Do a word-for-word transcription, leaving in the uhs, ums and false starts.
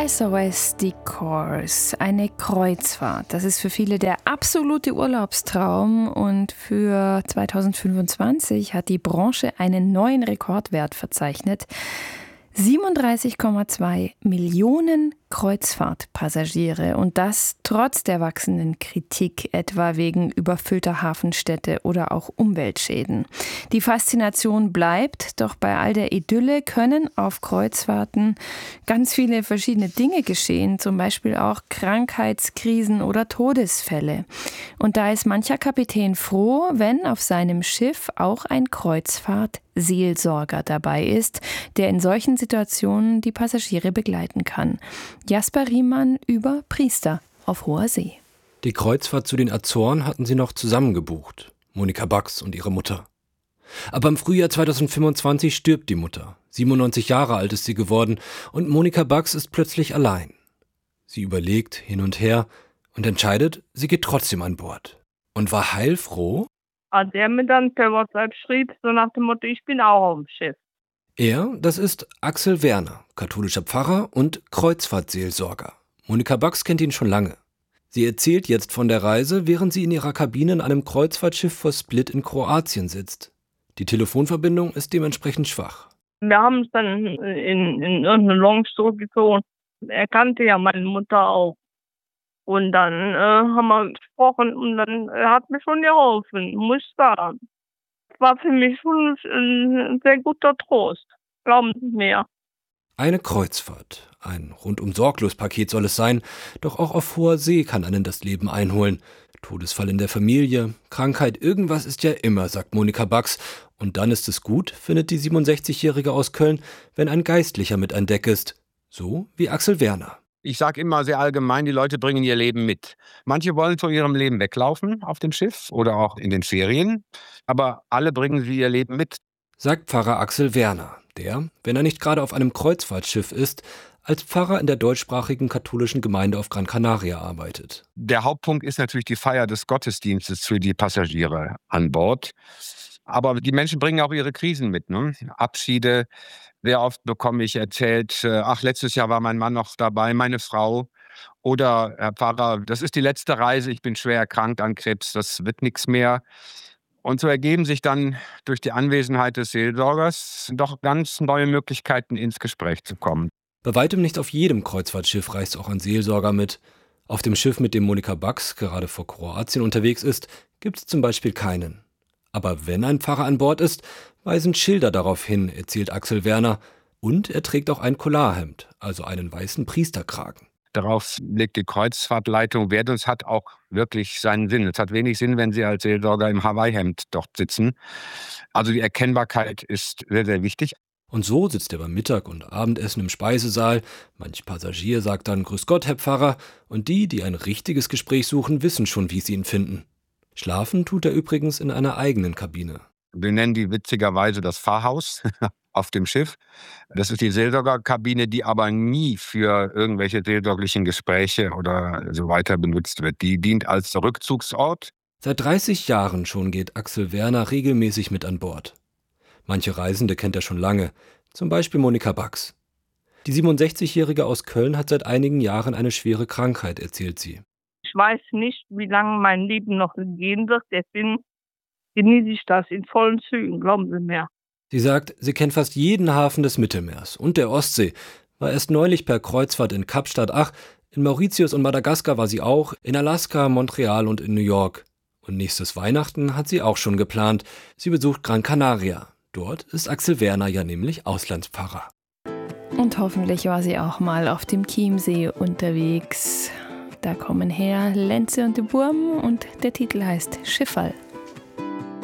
S O S die Course, eine Kreuzfahrt. Das ist für viele der absolute Urlaubstraum und für zweitausendfünfundzwanzig hat die Branche einen neuen Rekordwert verzeichnet. siebenunddreißig Komma zwei Millionen Kreuzfahrtpassagiere und das trotz der wachsenden Kritik, etwa wegen überfüllter Hafenstädte oder auch Umweltschäden. Die Faszination bleibt, doch bei all der Idylle können auf Kreuzfahrten ganz viele verschiedene Dinge geschehen, zum Beispiel auch Krankheitskrisen oder Todesfälle. Und da ist mancher Kapitän froh, wenn auf seinem Schiff auch ein Kreuzfahrtseelsorger dabei ist, der in solchen Situationen die Passagiere begleiten kann. Jasper Riemann über Priester auf hoher See. Die Kreuzfahrt zu den Azoren hatten sie noch zusammen gebucht, Monika Bax und ihre Mutter. Aber im Frühjahr zweitausendfünfundzwanzig stirbt die Mutter. siebenundneunzig Jahre alt ist sie geworden und Monika Bax ist plötzlich allein. Sie überlegt hin und her und entscheidet, sie geht trotzdem an Bord. Und war heilfroh, als er mir dann per WhatsApp schrieb, so nach dem Motto, ich bin auch auf dem Schiff. Er, das ist Axel Werner, katholischer Pfarrer und Kreuzfahrtseelsorger. Monika Bax kennt ihn schon lange. Sie erzählt jetzt von der Reise, während sie in ihrer Kabine in einem Kreuzfahrtschiff vor Split in Kroatien sitzt. Die Telefonverbindung ist dementsprechend schwach. Wir haben uns dann in, in irgendeine Lounge zurückgezogen. Er kannte ja meine Mutter auch. Und dann äh, haben wir gesprochen und dann er hat mir schon geholfen, muss ich sagen. War für mich schon ein sehr guter Trost, glauben Sie mir. Eine Kreuzfahrt, ein Rundum-Sorglos-Paket soll es sein, doch auch auf hoher See kann einen das Leben einholen. Todesfall in der Familie, Krankheit, irgendwas ist ja immer, sagt Monika Bax. Und dann ist es gut, findet die siebenundsechzigjährige aus Köln, wenn ein Geistlicher mit an Deck ist. So wie Axel Werner. Ich sage immer sehr allgemein, die Leute bringen ihr Leben mit. Manche wollen von ihrem Leben weglaufen auf dem Schiff oder auch in den Ferien, aber alle bringen sie ihr Leben mit. Sagt Pfarrer Axel Werner, der, wenn er nicht gerade auf einem Kreuzfahrtschiff ist, als Pfarrer in der deutschsprachigen katholischen Gemeinde auf Gran Canaria arbeitet. Der Hauptpunkt ist natürlich die Feier des Gottesdienstes für die Passagiere an Bord. Aber die Menschen bringen auch ihre Krisen mit, ne? Abschiede. Sehr oft bekomme ich erzählt, ach, letztes Jahr war mein Mann noch dabei, meine Frau. Oder, Herr Pfarrer, das ist die letzte Reise, ich bin schwer erkrankt an Krebs, das wird nichts mehr. Und so ergeben sich dann durch die Anwesenheit des Seelsorgers doch ganz neue Möglichkeiten, ins Gespräch zu kommen. Bei weitem nicht auf jedem Kreuzfahrtschiff reist auch ein Seelsorger mit. Auf dem Schiff, mit dem Monika Bax gerade vor Kroatien unterwegs ist, gibt es zum Beispiel keinen. Aber wenn ein Pfarrer an Bord ist, weisen Schilder darauf hin, erzählt Axel Werner. Und er trägt auch ein Collarhemd, also einen weißen Priesterkragen. Darauf legt die Kreuzfahrtleitung Wert und es hat auch wirklich seinen Sinn. Es hat wenig Sinn, wenn Sie als Seelsorger im Hawaii-Hemd dort sitzen. Also die Erkennbarkeit ist sehr, sehr wichtig. Und so sitzt er beim Mittag- und Abendessen im Speisesaal. Manch Passagier sagt dann Grüß Gott, Herr Pfarrer. Und die, die ein richtiges Gespräch suchen, wissen schon, wie sie ihn finden. Schlafen tut er übrigens in einer eigenen Kabine. Wir nennen die witzigerweise das Pfarrhaus auf dem Schiff. Das ist die Seelsorgerkabine, die aber nie für irgendwelche seelsorglichen Gespräche oder so weiter benutzt wird. Die dient als Rückzugsort. Seit dreißig Jahren schon geht Axel Werner regelmäßig mit an Bord. Manche Reisende kennt er schon lange, zum Beispiel Monika Bax. Die siebenundsechzigjährige aus Köln hat seit einigen Jahren eine schwere Krankheit, erzählt sie. Ich weiß nicht, wie lange mein Leben noch gehen wird, deswegen genieße ich das in vollen Zügen, glauben Sie mir. Sie sagt, sie kennt fast jeden Hafen des Mittelmeers und der Ostsee, war erst neulich per Kreuzfahrt in Kapstadt, ach, in Mauritius und Madagaskar war sie auch, in Alaska, Montreal und in New York. Und nächstes Weihnachten hat sie auch schon geplant, sie besucht Gran Canaria. Dort ist Axel Werner ja nämlich Auslandspfarrer. Und hoffentlich war sie auch mal auf dem Chiemsee unterwegs. Da kommen her Lenze und de Burm und der Titel heißt Schifferl.